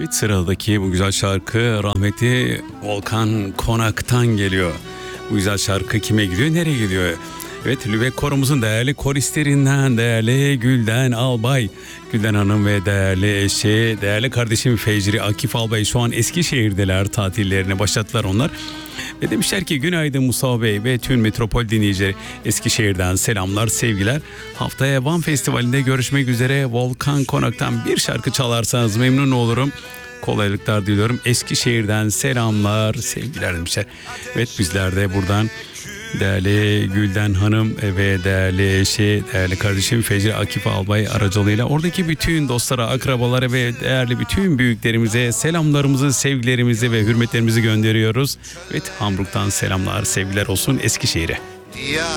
Evet, sıradaki bu güzel şarkı rahmetli Volkan Konak'tan geliyor. Bu güzel şarkı kime gidiyor, nereye gidiyor? Evet, Lübek Korumuzun değerli koristlerinden, değerli Gülden Albay, Gülden Hanım ve değerli eşi, değerli kardeşim Fecri Akif Albay şu an Eskişehir'deler, tatillerine başlattılar onlar. Ve demişler ki günaydın Mustafa Bey ve tüm metropol dinleyicileri, Eskişehir'den selamlar, sevgiler. Haftaya Van Festivali'nde görüşmek üzere. Volkan Konak'tan bir şarkı çalarsanız memnun olurum. Kolaylıklar diliyorum. Eskişehir'den selamlar, sevgiler demişler. Evet, bizler de buradan değerli Gülden Hanım ve değerli eşi, değerli kardeşim Fecri Akif Albay aracılığıyla oradaki bütün dostlara, akrabalara ve değerli bütün büyüklerimize selamlarımızı, sevgilerimizi ve hürmetlerimizi gönderiyoruz. Evet, Hamburg'dan selamlar, sevgiler olsun Eskişehir'e. Ya